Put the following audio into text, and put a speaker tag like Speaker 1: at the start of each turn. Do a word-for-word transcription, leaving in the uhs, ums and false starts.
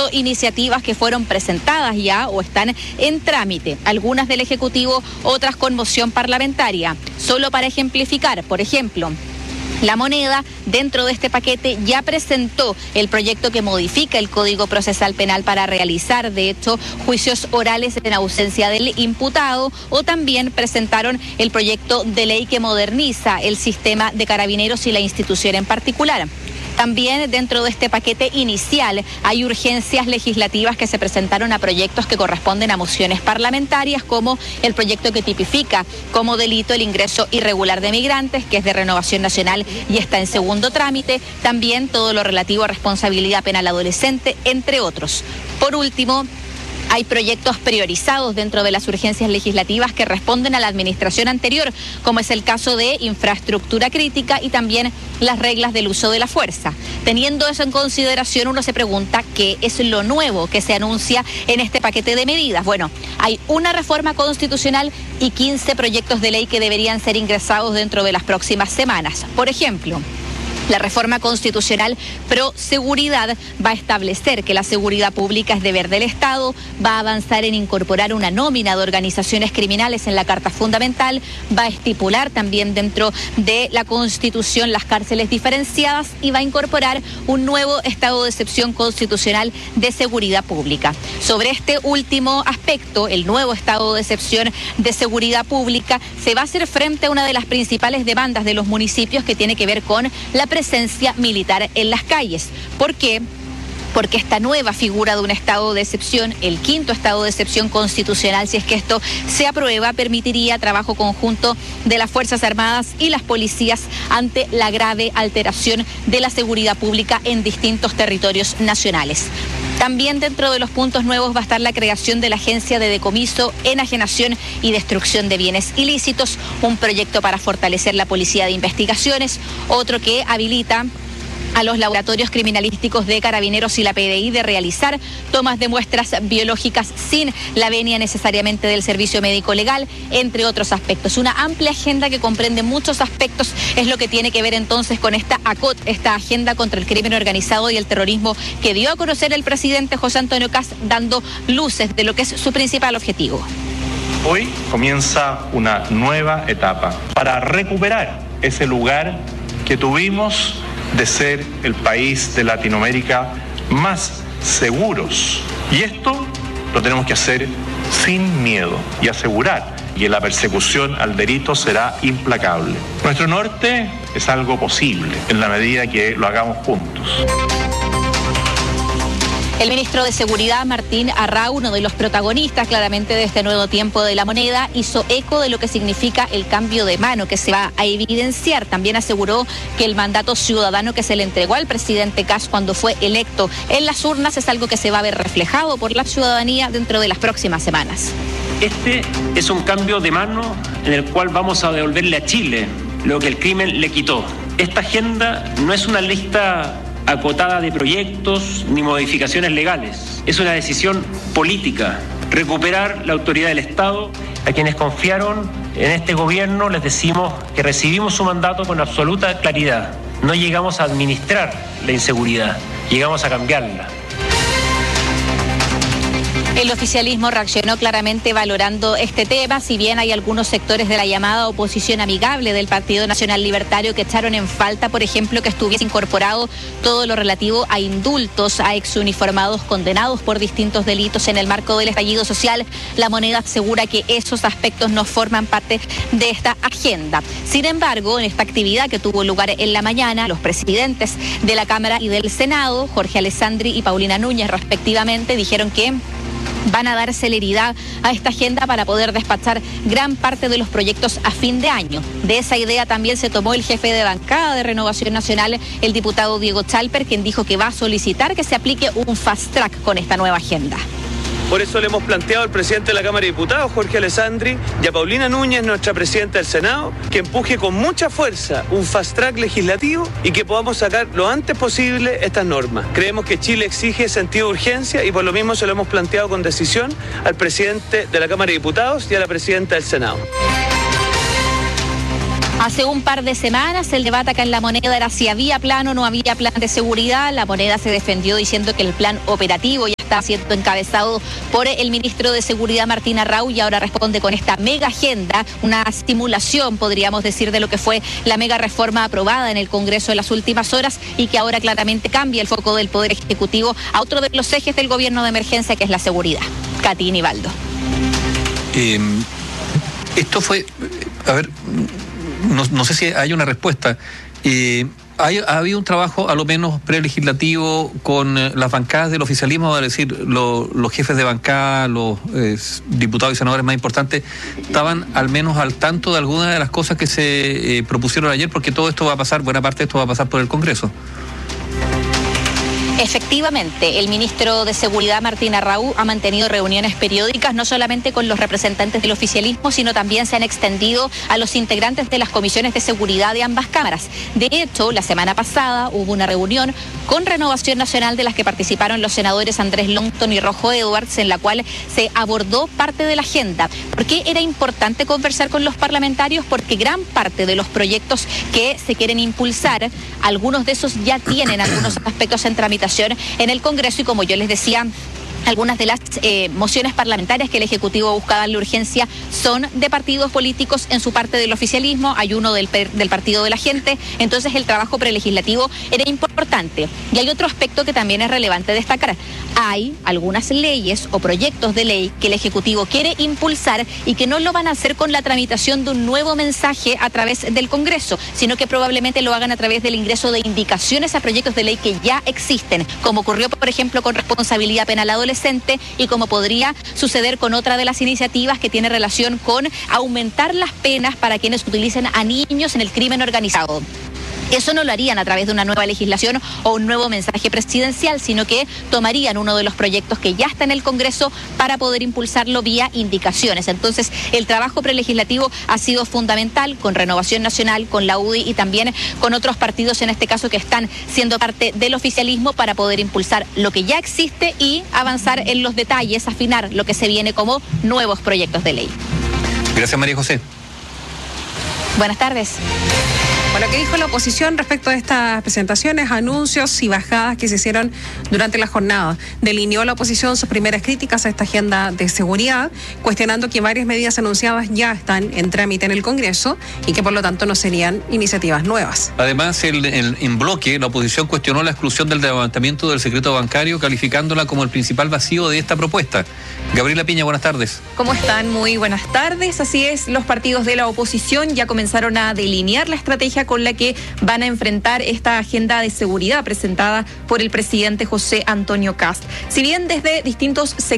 Speaker 1: ocho iniciativas que fueron presentadas ya o están en trámite, algunas del Ejecutivo, otras con moción parlamentaria. Solo para ejemplificar, por ejemplo, La Moneda, dentro de este paquete, ya presentó el proyecto que modifica el Código Procesal Penal para realizar, de hecho, juicios orales en ausencia del imputado, o también presentaron el proyecto de ley que moderniza el sistema de carabineros y la institución en particular. También dentro de este paquete inicial hay urgencias legislativas que se presentaron a proyectos que corresponden a mociones parlamentarias, como el proyecto que tipifica como delito el ingreso irregular de migrantes, que es de Renovación Nacional y está en segundo trámite. También todo lo relativo a responsabilidad penal adolescente, entre otros. Por último, hay proyectos priorizados dentro de las urgencias legislativas que responden a la administración anterior, como es el caso de infraestructura crítica y también las reglas del uso de la fuerza. Teniendo eso en consideración, uno se pregunta qué es lo nuevo que se anuncia en este paquete de medidas. Bueno, hay una reforma constitucional y quince proyectos de ley que deberían ser ingresados dentro de las próximas semanas. Por ejemplo, la reforma constitucional pro seguridad va a establecer que la seguridad pública es deber del Estado, va a avanzar en incorporar una nómina de organizaciones criminales en la Carta Fundamental, va a estipular también dentro de la Constitución las cárceles diferenciadas y va a incorporar un nuevo estado de excepción constitucional de seguridad pública. Sobre este último aspecto, el nuevo estado de excepción de seguridad pública, se va a hacer frente a una de las principales demandas de los municipios, que tiene que ver con la presencia militar en las calles. ¿Por qué? Porque esta nueva figura de un estado de excepción, el quinto estado de excepción constitucional, si es que esto se aprueba, permitiría trabajo conjunto de las Fuerzas Armadas y las policías ante la grave alteración de la seguridad pública en distintos territorios nacionales. También dentro de los puntos nuevos va a estar la creación de la Agencia de Decomiso, Enajenación y Destrucción de Bienes Ilícitos, un proyecto para fortalecer la Policía de Investigaciones, otro que habilita a los laboratorios criminalísticos de Carabineros y la P D I de realizar tomas de muestras biológicas sin la venia necesariamente del servicio médico legal, entre otros aspectos. Una amplia agenda que comprende muchos aspectos es lo que tiene que ver entonces con esta A C O T, esta agenda contra el crimen organizado y el terrorismo que dio a conocer el presidente José Antonio Kast, dando luces de lo que es su principal objetivo.
Speaker 2: Hoy comienza una nueva etapa para recuperar ese lugar que tuvimos de ser el país de Latinoamérica más seguros. Y esto lo tenemos que hacer sin miedo y asegurar que la persecución al delito será implacable. Nuestro norte es algo posible en la medida que lo hagamos juntos.
Speaker 1: El ministro de Seguridad, Martín Arrau, uno de los protagonistas claramente de este nuevo tiempo de La Moneda, hizo eco de lo que significa el cambio de mano que se va a evidenciar. También aseguró que el mandato ciudadano que se le entregó al presidente Kast cuando fue electo en las urnas es algo que se va a ver reflejado por la ciudadanía dentro de las próximas semanas.
Speaker 3: Este es un cambio de mano en el cual vamos a devolverle a Chile lo que el crimen le quitó. Esta agenda no es una lista acotada de proyectos ni modificaciones legales. Es una decisión política. Recuperar la autoridad del Estado. A quienes confiaron en este gobierno les decimos que recibimos su mandato con absoluta claridad. No llegamos a administrar la inseguridad, llegamos a cambiarla.
Speaker 1: El oficialismo reaccionó claramente valorando este tema, si bien hay algunos sectores de la llamada oposición amigable del Partido Nacional Libertario que echaron en falta, por ejemplo, que estuviese incorporado todo lo relativo a indultos a exuniformados condenados por distintos delitos en el marco del estallido social. La Moneda asegura que esos aspectos no forman parte de esta agenda. Sin embargo, en esta actividad que tuvo lugar en la mañana, los presidentes de la Cámara y del Senado, Jorge Alessandri y Paulina Núñez respectivamente, dijeron que van a dar celeridad a esta agenda para poder despachar gran parte de los proyectos a fin de año. De esa idea también se tomó el jefe de bancada de Renovación Nacional, el diputado Diego Chalper, quien dijo que va a solicitar que se aplique un fast track con esta nueva agenda.
Speaker 4: Por eso le hemos planteado al presidente de la Cámara de Diputados, Jorge Alessandri, y a Paulina Núñez, nuestra presidenta del Senado, que empuje con mucha fuerza un fast track legislativo y que podamos sacar lo antes posible estas normas. Creemos que Chile exige sentido de urgencia y por lo mismo se lo hemos planteado con decisión al presidente de la Cámara de Diputados y a la presidenta del Senado.
Speaker 1: Hace un par de semanas el debate acá en La Moneda era si había plan o no había plan de seguridad. La Moneda se defendió diciendo que el plan operativo ya está siendo encabezado por el ministro de Seguridad, Martín Arrau, y ahora responde con esta mega agenda, una simulación, podríamos decir, de lo que fue la mega reforma aprobada en el Congreso en las últimas horas y que ahora claramente cambia el foco del Poder Ejecutivo a otro de los ejes del gobierno de emergencia, que es la seguridad. Katy Nivaldo.
Speaker 5: Eh, esto fue, a ver, no, no sé si hay una respuesta. Eh, Hay, ha habido un trabajo a lo menos prelegislativo con eh, las bancadas del oficialismo, es decir, lo, los jefes de bancada, los eh, diputados y senadores más importantes, estaban al menos al tanto de algunas de las cosas que se eh, propusieron ayer, porque todo esto va a pasar, buena parte de esto va a pasar por el Congreso.
Speaker 1: Efectivamente, el ministro de Seguridad, Martín Arrau, ha mantenido reuniones periódicas, no solamente con los representantes del oficialismo, sino también se han extendido a los integrantes de las comisiones de seguridad de ambas cámaras. De hecho, la semana pasada hubo una reunión con Renovación Nacional de las que participaron los senadores Andrés Longton y Rojo Edwards, en la cual se abordó parte de la agenda. ¿Por qué era importante conversar con los parlamentarios? Porque gran parte de los proyectos que se quieren impulsar, algunos de esos ya tienen algunos aspectos en tramitación en el Congreso, y como yo les decía, algunas de las eh, mociones parlamentarias que el Ejecutivo busca darle urgencia son de partidos políticos, en su parte del oficialismo, hay uno del, del Partido de la Gente, entonces el trabajo prelegislativo era importante. Y hay otro aspecto que también es relevante destacar. Hay algunas leyes o proyectos de ley que el Ejecutivo quiere impulsar y que no lo van a hacer con la tramitación de un nuevo mensaje a través del Congreso, sino que probablemente lo hagan a través del ingreso de indicaciones a proyectos de ley que ya existen, como ocurrió, por ejemplo, con responsabilidad penal adolescente, y como podría suceder con otra de las iniciativas que tiene relación con aumentar las penas para quienes utilicen a niños en el crimen organizado. Eso no lo harían a través de una nueva legislación o un nuevo mensaje presidencial, sino que tomarían uno de los proyectos que ya está en el Congreso para poder impulsarlo vía indicaciones. Entonces, el trabajo prelegislativo ha sido fundamental con Renovación Nacional, con la U D I y también con otros partidos, en este caso, que están siendo parte del oficialismo, para poder impulsar lo que ya existe y avanzar en los detalles, afinar lo que se viene como nuevos proyectos de ley.
Speaker 5: Gracias, María José.
Speaker 1: Buenas tardes.
Speaker 6: Bueno, ¿qué dijo la oposición respecto a estas presentaciones, anuncios y bajadas que se hicieron durante la jornada? Delineó la oposición sus primeras críticas a esta agenda de seguridad, cuestionando que varias medidas anunciadas ya están en trámite en el Congreso y que por lo tanto no serían iniciativas nuevas.
Speaker 5: Además, el, el, en bloque, la oposición cuestionó la exclusión del levantamiento del secreto bancario, calificándola como el principal vacío de esta propuesta. Gabriela Piña, buenas tardes.
Speaker 7: ¿Cómo están? Muy buenas tardes. Así es, los partidos de la oposición ya comenzaron a delinear la estrategia con la que van a enfrentar esta agenda de seguridad presentada por el presidente José Antonio Kast. Si bien desde distintos sectores